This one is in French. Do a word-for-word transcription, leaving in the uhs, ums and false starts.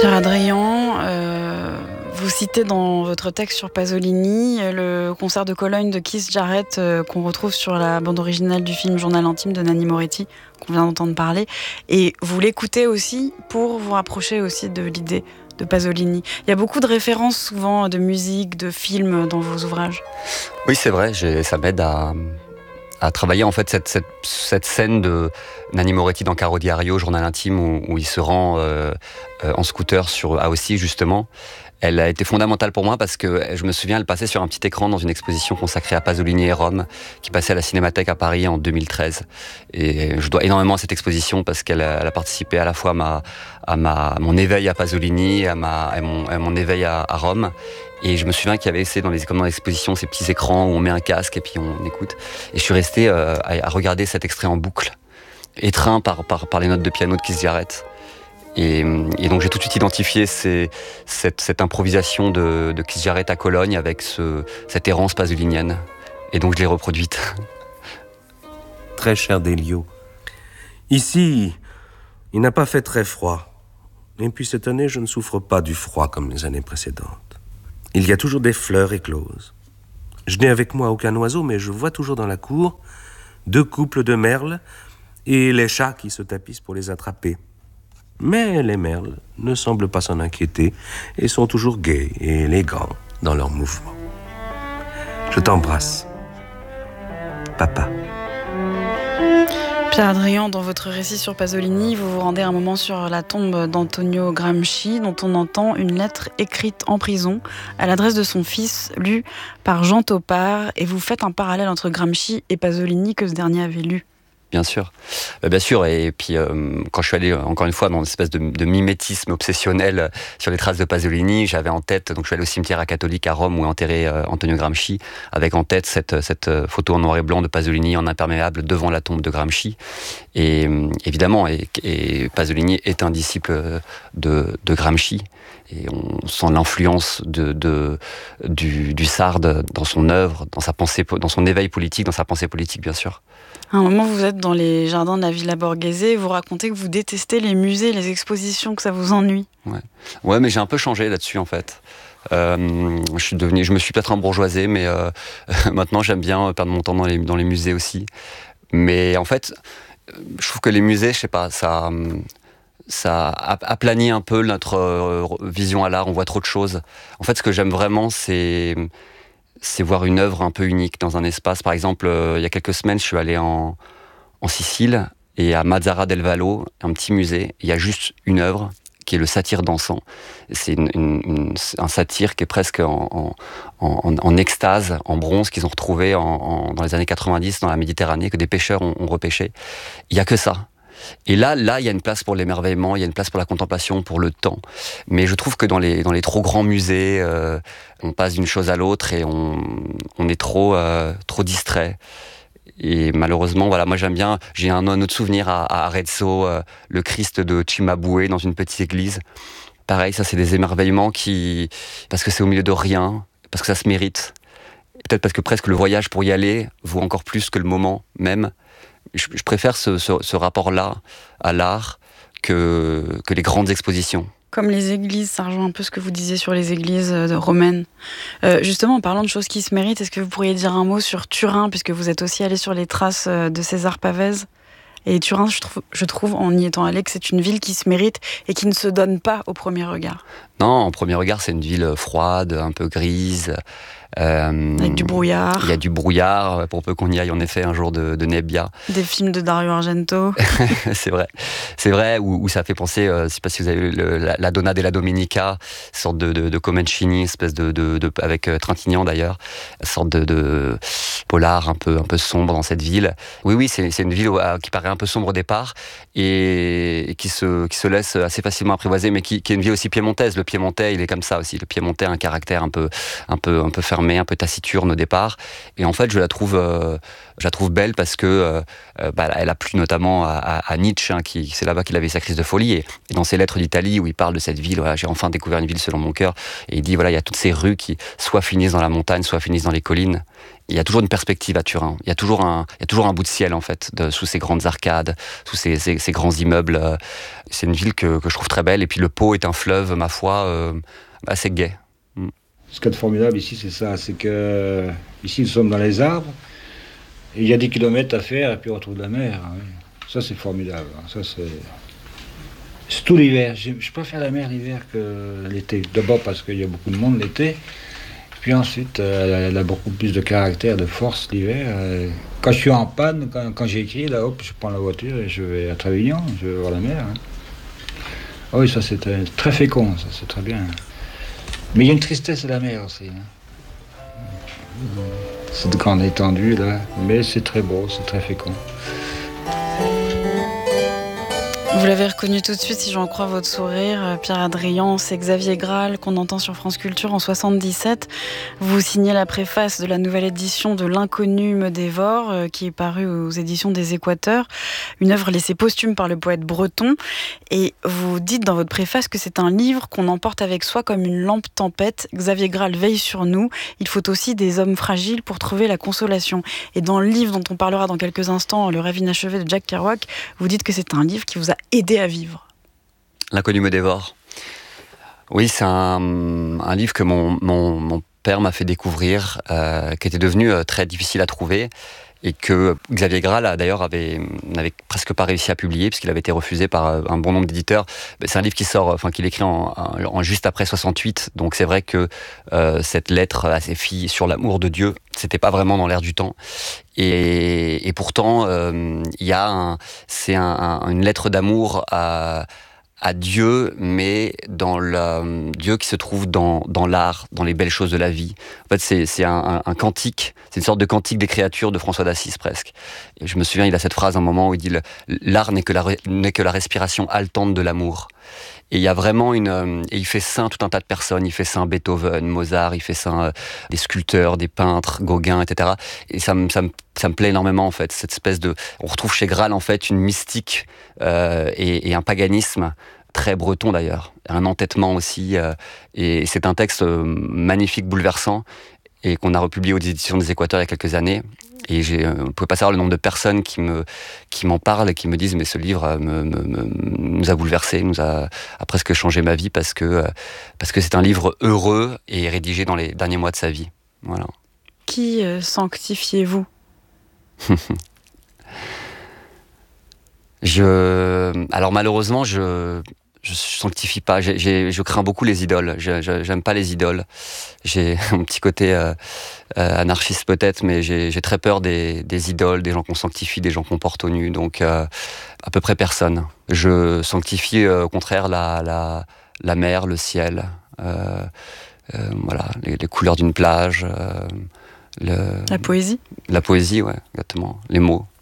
Pierre Adrian, euh, vous citez dans votre texte sur Pasolini le concert de Cologne de Keith Jarrett euh, qu'on retrouve sur la bande originale du film Journal intime de Nanni Moretti, qu'on vient d'entendre parler. Et vous l'écoutez aussi pour vous rapprocher aussi de l'idée de Pasolini. Il y a beaucoup de références souvent de musique, de films dans vos ouvrages. Oui, c'est vrai, j'ai, ça m'aide à... à travailler en fait cette, cette, cette scène de Nanni Moretti dans Caro Diario, Journal intime, où, où il se rend euh, euh, en scooter sur Aossi justement. Elle a été fondamentale pour moi parce que je me souviens, elle passait sur un petit écran dans une exposition consacrée à Pasolini et Rome, qui passait à la Cinémathèque à Paris en deux mille treize. Et je dois énormément à cette exposition parce qu'elle a, elle a participé à la fois à, ma, à, ma, à mon éveil à Pasolini, à, ma, à, mon, à mon éveil à, à Rome. Et je me souviens qu'il y avait dans les, comme dans l'exposition ces petits écrans où on met un casque et puis on écoute. Et je suis resté euh, à, à regarder cet extrait en boucle, étreint par, par, par les notes de piano de Keith Jarrett. Et, et donc j'ai tout de suite identifié ces, cette, cette improvisation de, de Keith Jarrett à Cologne avec ce, cette errance pasolinienne. Et donc je l'ai reproduite. Très cher Delio, ici, il n'a pas fait très froid. Et puis cette année, je ne souffre pas du froid comme les années précédentes. Il y a toujours des fleurs écloses. Je n'ai avec moi aucun oiseau, mais je vois toujours dans la cour deux couples de merles et les chats qui se tapissent pour les attraper. Mais les merles ne semblent pas s'en inquiéter et sont toujours gais et élégants dans leurs mouvements. Je t'embrasse, papa. Pierre Adrian, dans votre récit sur Pasolini, vous vous rendez un moment sur la tombe d'Antonio Gramsci, dont on entend une lettre écrite en prison à l'adresse de son fils, lue par Jean Topard, et vous faites un parallèle entre Gramsci et Pasolini que ce dernier avait lu. Bien sûr, euh, bien sûr. Et puis euh, quand je suis allé encore une fois dans une espèce de, de mimétisme obsessionnel sur les traces de Pasolini, j'avais en tête, donc je suis allé au cimetière catholique à Rome où est enterré euh, Antonio Gramsci, avec en tête cette, cette photo en noir et blanc de Pasolini en imperméable devant la tombe de Gramsci. Et euh, évidemment, et, et Pasolini est un disciple de, de Gramsci. Et on sent l'influence de, de, du, du Sarde dans son œuvre, dans sa pensée, dans son éveil politique, dans sa pensée politique, bien sûr. À un moment, vous êtes dans les jardins de la Villa Borghese et vous racontez que vous détestez les musées, les expositions, que ça vous ennuie. Ouais, ouais, mais j'ai un peu changé là-dessus, en fait. Euh, je suis devenu, je me suis peut-être embourgeoisé, mais euh, maintenant j'aime bien perdre mon temps dans les, dans les musées aussi. Mais en fait, je trouve que les musées, je sais pas, ça... ça aplanit un peu notre vision à l'art, on voit trop de choses. En fait, ce que j'aime vraiment, c'est, c'est voir une œuvre un peu unique dans un espace. Par exemple, euh, il y a quelques semaines, je suis allé en, en Sicile, et à Mazara del Vallo, un petit musée, il y a juste une œuvre, qui est le satyre dansant. C'est une, une, une, un satyre qui est presque en, en, en, en extase, en bronze, qu'ils ont retrouvé en, en, dans les années quatre-vingt-dix dans la Méditerranée, que des pêcheurs ont, ont repêché. Il n'y a que ça. Et là, là, il y a une place pour l'émerveillement, il y a une place pour la contemplation, pour le temps. Mais je trouve que dans les, dans les trop grands musées, euh, on passe d'une chose à l'autre et on, on est trop, euh, trop distrait. Et malheureusement, voilà, moi j'aime bien, j'ai un, un autre souvenir à, à Arezzo, euh, le Christ de Cimabue dans une petite église. Pareil, ça c'est des émerveillements qui, parce que c'est au milieu de rien, parce que ça se mérite. Peut-être parce que presque le voyage pour y aller vaut encore plus que le moment même. Je, je préfère ce, ce, ce rapport-là à l'art que, que les grandes expositions. Comme les églises, ça rejoint un peu ce que vous disiez sur les églises euh, romaines. Euh, justement, en parlant de choses qui se méritent, est-ce que vous pourriez dire un mot sur Turin, puisque vous êtes aussi allé sur les traces euh, de César Pavese? Et Turin, je trouve, je trouve, en y étant allé, que c'est une ville qui se mérite et qui ne se donne pas au premier regard. Non, au premier regard, c'est une ville froide, un peu grise. Euh, Avec du brouillard. Il y a du brouillard, pour peu qu'on y aille en effet un jour de, de Nebbia. Des films de Dario Argento. C'est vrai, c'est vrai, où, où ça fait penser, euh, je ne sais pas si vous avez vu le, la, la Donna della Domenica, sorte de, de, de Comencini, espèce de, de, de avec euh, Trintignant d'ailleurs, sorte de, de polar un peu, un peu sombre dans cette ville. Oui, oui, c'est, c'est une ville euh, qui paraît un peu sombre au départ et, et qui, se, qui se laisse assez facilement apprivoiser, mais qui, qui est une ville aussi piémontaise. Le piémontais, il est comme ça aussi. Le piémontais a un caractère un peu, un peu, un peu fermé. fermée, un peu taciturne au départ. Et en fait, je la trouve, euh, je la trouve belle parce que euh, bah, elle a plu notamment à, à, à Nietzsche, hein, qui, c'est là-bas qu'il avait sa crise de folie. Et, et dans ses lettres d'Italie, où il parle de cette ville, voilà, j'ai enfin découvert une ville selon mon cœur. Et il dit, voilà, il y a toutes ces rues qui soit finissent dans la montagne, soit finissent dans les collines. Il y a toujours une perspective à Turin. Il y a toujours un, il y a toujours un bout de ciel, en fait, de, sous ces grandes arcades, sous ces, ces, ces grands immeubles. C'est une ville que, que je trouve très belle. Et puis le Pô est un fleuve, ma foi, euh, assez gai. Mm. Ce qui est formidable ici, c'est ça. C'est que ici, nous sommes dans les arbres. Et il y a des kilomètres à faire, et puis on retrouve la mer. Hein. Ça, c'est formidable. Hein. Ça, c'est... c'est tout l'hiver. Je, je préfère la mer l'hiver que l'été. D'abord parce qu'il y a beaucoup de monde l'été. Puis ensuite, euh, elle a beaucoup plus de caractère, de force l'hiver. Euh, quand je suis en panne, quand, quand j'écris, là, hop, je prends la voiture et je vais à Trévignan, je vais voir la mer. Hein. Oh oui, ça c'est très, très fécond, ça c'est très bien. Mais il y a une tristesse à la mer aussi. Hein. C'est de grande étendue, là, mais c'est très beau, c'est très fécond. Vous l'avez reconnu tout de suite, si j'en crois votre sourire, Pierre Adrian, c'est Xavier Graal qu'on entend sur France Culture en soixante-dix-sept. Vous signez la préface de la nouvelle édition de L'inconnu me dévore, qui est parue aux éditions des Équateurs, une œuvre laissée posthume par le poète breton. Et vous dites dans votre préface que c'est un livre qu'on emporte avec soi comme une lampe tempête. Xavier Graal veille sur nous. Il faut aussi des hommes fragiles pour trouver la consolation. Et dans le livre dont on parlera dans quelques instants, Le rêve inachevé de Jack Kerouac, vous dites que c'est un livre qui vous a aidé à vivre. L'inconnu me dévore. Oui, c'est un, un livre que mon, mon, mon père m'a fait découvrir, euh, qui était devenu euh, très difficile à trouver, et que Xavier Graal d'ailleurs avait n'avait presque pas réussi à publier puisqu'il avait été refusé par un bon nombre d'éditeurs. C'est un livre qui sort, enfin qu'il écrit en, en juste après soixante-huit, donc c'est vrai que euh, cette lettre à ses filles sur l'amour de Dieu, c'était pas vraiment dans l'air du temps. Et, et pourtant, il euh, y a un, c'est un, un, une lettre d'amour à à Dieu, mais dans le Dieu qui se trouve dans, dans l'art, dans les belles choses de la vie. En fait, c'est, c'est un, un, un cantique, c'est une sorte de cantique des créatures de François d'Assise, presque. Et je me souviens, il a cette phrase à un moment où il dit « L'art n'est que la, n'est que la respiration haletante de l'amour ». Et il y a vraiment une... Et il fait saint tout un tas de personnes. Il fait saint Beethoven, Mozart, il fait saint des sculpteurs, des peintres, Gauguin, et cetera. Et ça me, ça me, ça me plaît énormément, en fait, cette espèce de... On retrouve chez Graal, en fait, une mystique euh, et, et un paganisme très breton, d'ailleurs. Un entêtement aussi. Euh, et c'est un texte magnifique, bouleversant, et qu'on a republié aux éditions des Équateurs il y a quelques années. Et j'ai, on ne peut pas savoir le nombre de personnes qui, me, qui m'en parlent et qui me disent « mais ce livre me, me, me, nous a bouleversé, nous a, a presque changé ma vie parce que, parce que c'est un livre heureux et rédigé dans les derniers mois de sa vie. » Voilà. Qui euh, sanctifiez-vous ? je, alors malheureusement, je... Je sanctifie pas, j'ai, j'ai, je crains beaucoup les idoles, je, je, j'aime pas les idoles. J'ai un petit côté euh, euh, anarchiste peut-être, mais j'ai, j'ai très peur des, des idoles, des gens qu'on sanctifie, des gens qu'on porte au nu, donc euh, à peu près personne. Je sanctifie euh, au contraire la, la, la mer, le ciel, euh, euh, voilà, les, les couleurs d'une plage, euh, le, la poésie. La poésie, ouais, exactement, les mots.